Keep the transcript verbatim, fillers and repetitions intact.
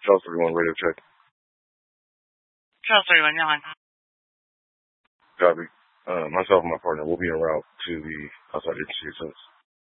Charles thirty-one, radio check. Charles thirty-one, you're on. Copy. Uh, myself and my partner will be en route to the outside agency service.